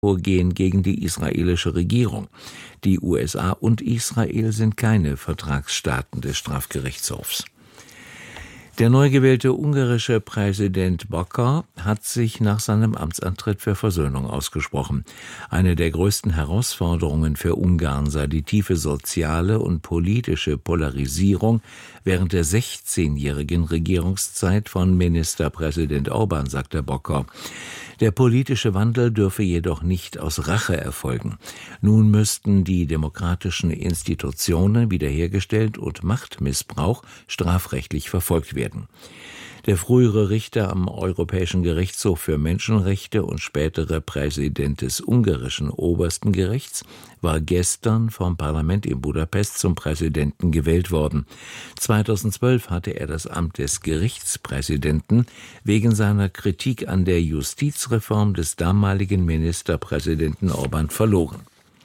Vorgehen gegen die israelische Regierung. Die USA und Israel sind keine Vertragsstaaten des Strafgerichtshofs. Der neu gewählte ungarische Präsident Bokar hat sich nach seinem Amtsantritt für Versöhnung ausgesprochen. Eine der größten Herausforderungen für Ungarn sei die tiefe soziale und politische Polarisierung während der 16-jährigen Regierungszeit von Ministerpräsident Orbán, sagte Bokar. Der politische Wandel dürfe jedoch nicht aus Rache erfolgen. Nun müssten die demokratischen Institutionen wiederhergestellt und Machtmissbrauch strafrechtlich verfolgt werden. Der frühere Richter am Europäischen Gerichtshof für Menschenrechte und spätere Präsident des ungarischen Obersten Gerichts war gestern vom Parlament in Budapest zum Präsidenten gewählt worden. 2012 hatte er das Amt des Gerichtspräsidenten wegen seiner Kritik an der Justizreform des damaligen Ministerpräsidenten Orbán verloren.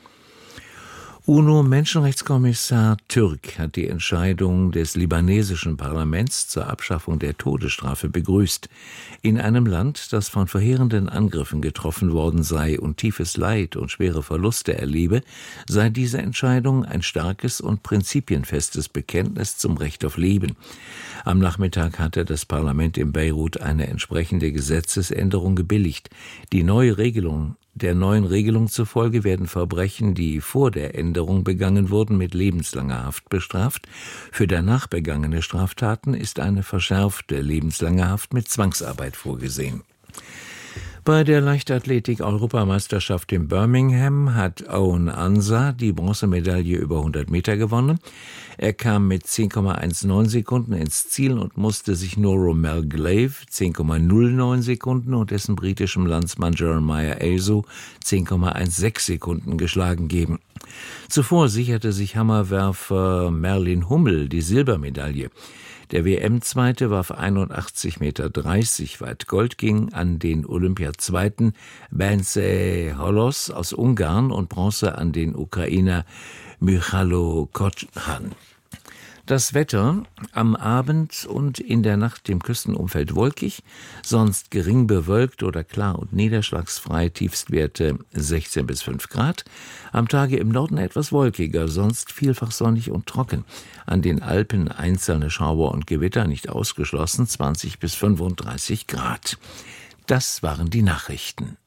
UNO-Menschenrechtskommissar Türk hat die Entscheidung des libanesischen Parlaments zur Abschaffung der Todesstrafe begrüßt. In einem Land, das von verheerenden Angriffen getroffen worden sei und tiefes Leid und schwere Verluste erlebe, sei diese Entscheidung ein starkes und prinzipienfestes Bekenntnis zum Recht auf Leben. Am Nachmittag hatte das Parlament in Beirut eine entsprechende Gesetzesänderung gebilligt. Der neuen Regelung zufolge werden Verbrechen, die vor der Änderung begangen wurden, mit lebenslanger Haft bestraft. Für danach begangene Straftaten ist eine verschärfte lebenslange Haft mit Zwangsarbeit vorgesehen. Bei der Leichtathletik-Europameisterschaft in Birmingham hat Owen Ansah die Bronzemedaille über 100 Meter gewonnen. Er kam mit 10,19 Sekunden ins Ziel und musste sich nur Romel Glave 10,09 Sekunden und dessen britischem Landsmann Jeremiah Ayew 10,16 Sekunden geschlagen geben. Zuvor sicherte sich Hammerwerfer Merlin Hummel die Silbermedaille. Der WM-Zweite warf 81,30 Meter weit. Gold ging an den Olympiazweiten Bence Holos aus Ungarn und Bronze an den Ukrainer Michalo Kochan. Das Wetter: am Abend und in der Nacht im Küstenumfeld wolkig, sonst gering bewölkt oder klar und niederschlagsfrei, Tiefstwerte 16 bis 5 Grad. Am Tage im Norden etwas wolkiger, sonst vielfach sonnig und trocken. An den Alpen einzelne Schauer und Gewitter, nicht ausgeschlossen, 20 bis 35 Grad. Das waren die Nachrichten.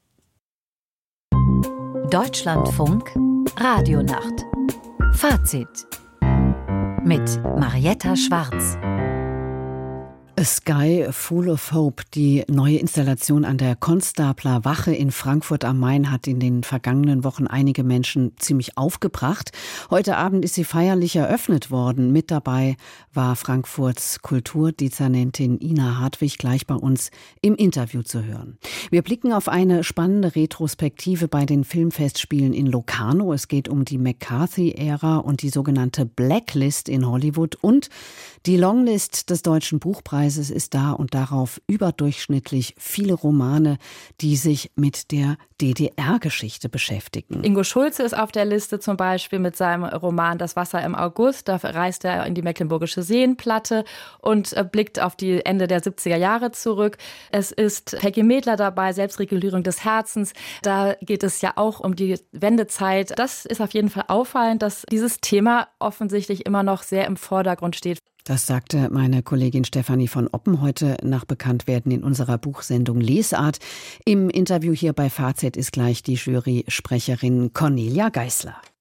Deutschlandfunk Radionacht. Fazit mit Marietta Schwarz. A Sky Full of Hope, die neue Installation an der Konstapler Wache in Frankfurt am Main, hat in den vergangenen Wochen einige Menschen ziemlich aufgebracht. Heute Abend ist sie feierlich eröffnet worden. Mit dabei war Frankfurts Kulturdezernentin Ina Hartwig, gleich bei uns im Interview zu hören. Wir blicken auf eine spannende Retrospektive bei den Filmfestspielen in Locarno. Es geht um die McCarthy-Ära und die sogenannte Blacklist in Hollywood, und die Longlist des Deutschen Buchpreises ist da und darauf überdurchschnittlich viele Romane, die sich mit der DDR-Geschichte beschäftigen. Ingo Schulze ist auf der Liste, zum Beispiel mit seinem Roman Das Wasser im August. Da reist er in die Mecklenburgische Seenplatte und blickt auf die Ende der 70er Jahre zurück. Es ist Peggy Medler dabei, Selbstregulierung des Herzens. Da geht es ja auch um die Wendezeit. Das ist auf jeden Fall auffallend, dass dieses Thema offensichtlich immer noch sehr im Vordergrund steht. Das sagte meine Kollegin Stefanie von Oppen heute nach Bekanntwerden in unserer Buchsendung Lesart. Im Interview hier bei Fazit ist gleich die Jury-Sprecherin Cornelia Geisler.